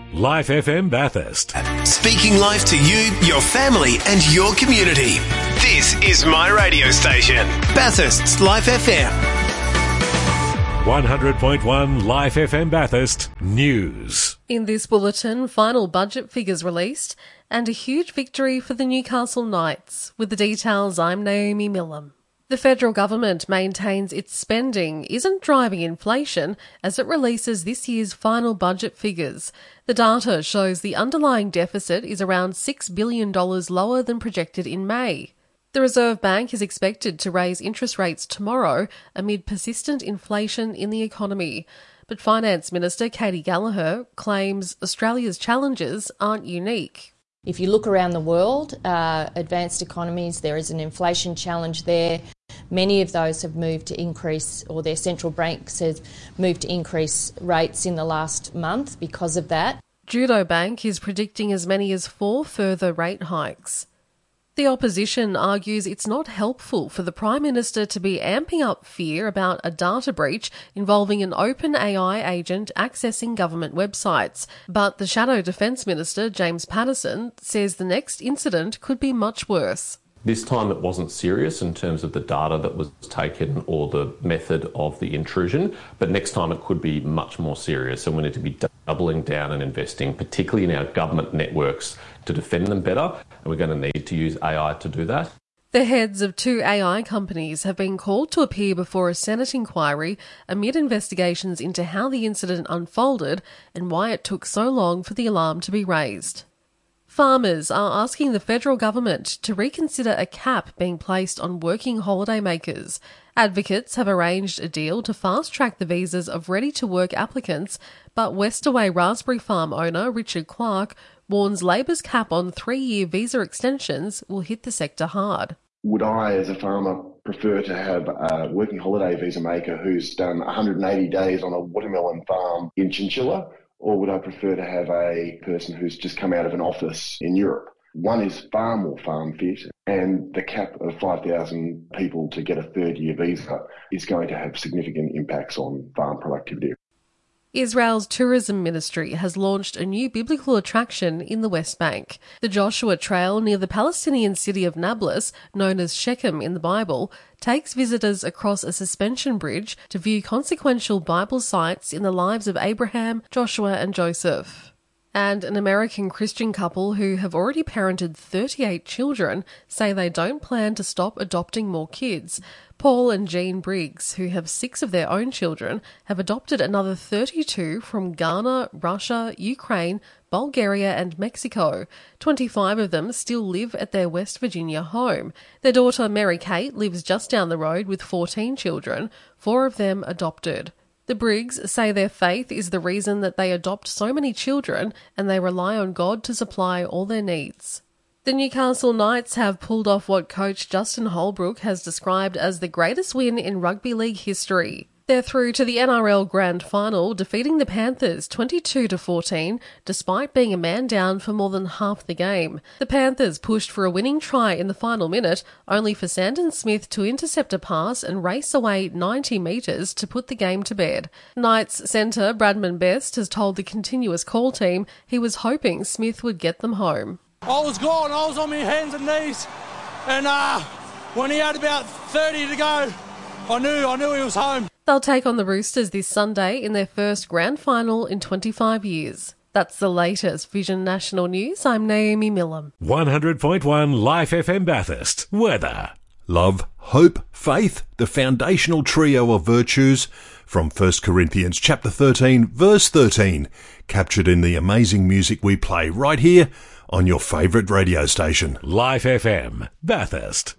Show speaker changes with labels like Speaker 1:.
Speaker 1: Life FM Bathurst.
Speaker 2: Speaking life to you, your family and your community. This is my radio station, Bathurst's Life FM.
Speaker 1: 100.1 Life FM Bathurst News.
Speaker 3: In this bulletin, final budget figures released and a huge victory for the Newcastle Knights. With the details, I'm Naomi Millam. The federal government maintains its spending isn't driving inflation as it releases this year's final budget figures. The data shows the underlying deficit is around $6 billion lower than projected in May. The Reserve Bank is expected to raise interest rates tomorrow amid persistent inflation in the economy. But Finance Minister Katy Gallagher claims Australia's challenges aren't unique.
Speaker 4: If you look around the world, advanced economies, there is an inflation challenge there. Many of those have moved to increase, or their central banks have moved to increase rates in the last month because of that.
Speaker 3: Judo Bank is predicting as many as 4 further rate hikes. The opposition argues it's not helpful for the Prime Minister to be amping up fear about a data breach involving an open AI agent accessing government websites. But the Shadow Defence Minister, James Paterson, says the next incident could be much worse.
Speaker 5: This time it wasn't serious in terms of the data that was taken or the method of the intrusion, but next time it could be much more serious, and we need to be doubling down and investing, particularly in our government networks, to defend them better, and we're going to need to use AI to do that.
Speaker 3: The heads of 2 AI companies have been called to appear before a Senate inquiry amid investigations into how the incident unfolded and why it took so long for the alarm to be raised. Farmers are asking the federal government to reconsider a cap being placed on working holidaymakers. Advocates have arranged a deal to fast-track the visas of ready-to-work applicants, but Westaway Raspberry Farm owner Richard Clark warns Labor's cap on 3-year visa extensions will hit the sector hard.
Speaker 6: Would I, as a farmer, prefer to have a working holiday visa maker who's done 180 days on a watermelon farm in Chinchilla? Or would I prefer to have a person who's just come out of an office in Europe? One is far more farm fit, and the cap of 5,000 people to get a 3rd-year visa is going to have significant impacts on farm productivity.
Speaker 3: Israel's tourism ministry has launched a new biblical attraction in the West Bank. The Joshua Trail near the Palestinian city of Nablus, known as Shechem in the Bible, takes visitors across a suspension bridge to view consequential Bible sites in the lives of Abraham, Joshua and Joseph. And an American Christian couple who have already parented 38 children say they don't plan to stop adopting more kids. Paul and Jean Briggs, who have 6 of their own children, have adopted another 32 from Ghana, Russia, Ukraine, Bulgaria and Mexico. 25 of them still live at their West Virginia home. Their daughter Mary Kate lives just down the road with 14 children, 4 of them adopted. The Briggs say their faith is the reason that they adopt so many children, and they rely on God to supply all their needs. The Newcastle Knights have pulled off what coach Justin Holbrook has described as the greatest win in rugby league history. They're through to the NRL Grand Final, defeating the Panthers 22-14, despite being a man down for more than half the game. The Panthers pushed for a winning try in the final minute, only for Sandon Smith to intercept a pass and race away 90 metres to put the game to bed. Knights centre Bradman Best has told the Continuous Call team he was hoping Smith would get them home.
Speaker 7: I was gone, I was on my hands and knees, and when he had about 30 to go, I knew he was home.
Speaker 3: They'll take on the Roosters this Sunday in their first grand final in 25 years. That's the latest Vision National News. I'm Naomi Millam.
Speaker 1: 100.1 Life FM Bathurst. Weather.
Speaker 8: Love, hope, faith, the foundational trio of virtues from 1 Corinthians chapter 13, verse 13, captured in the amazing music we play right here on your favourite radio station.
Speaker 1: Life FM Bathurst.